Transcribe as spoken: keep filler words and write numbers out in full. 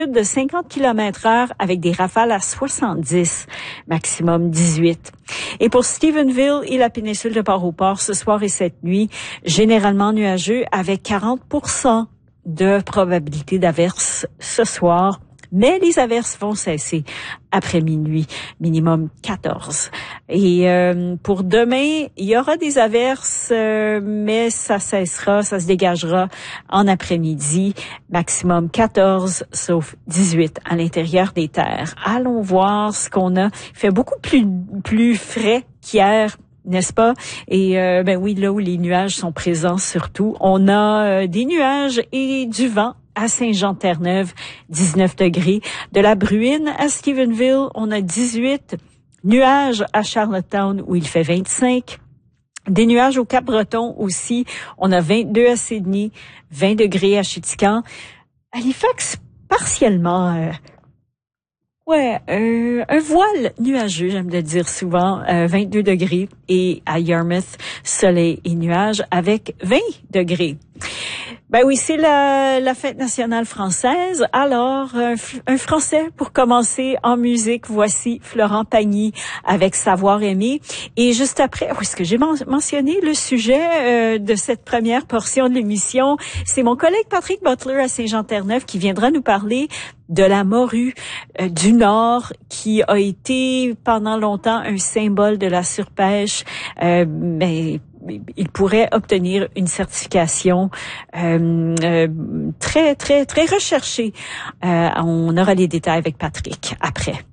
de cinquante kilomètres heure avec des rafales à soixante-dix, maximum dix-huit. Et pour Stephenville et la péninsule de Port-au-Port, ce soir et cette nuit, généralement nuageux avec quarante pour cent de probabilité d'averse ce soir. Mais les averses vont cesser après minuit, minimum quatorze. Et euh, pour demain, il y aura des averses, euh, mais ça cessera, ça se dégagera en après-midi, maximum quatorze, sauf dix-huit à l'intérieur des terres. Allons voir ce qu'on a. Il fait beaucoup plus plus frais qu'hier, n'est-ce pas? Et euh, ben oui, là où les nuages sont présents surtout, on a euh, des nuages et du vent. À Saint-Jean-Terre-Neuve, dix-neuf degrés. De la bruine à Stephenville, on a dix-huit. Nuages à Charlottetown où il fait vingt-cinq. Des nuages au Cap-Breton aussi. On a vingt-deux à Sydney, vingt degrés à Chitican. Halifax, partiellement... Euh, Ouais, euh, un voile nuageux, j'aime le dire souvent, euh, vingt-deux degrés. Et à Yarmouth, soleil et nuages avec vingt degrés. Ben oui, c'est la, la fête nationale française. Alors, un, un Français pour commencer en musique. Voici Florent Pagny avec Savoir aimer. Et juste après, où est-ce que j'ai men- mentionné le sujet euh, de cette première portion de l'émission? C'est mon collègue Patrick Butler à Saint-Jean-Terre-Neuve qui viendra nous parler de la morue euh, du Nord qui a été pendant longtemps un symbole de la surpêche. Euh, mais il pourrait obtenir une certification euh, euh, très, très, très recherchée. Euh, on aura les détails avec Patrick après.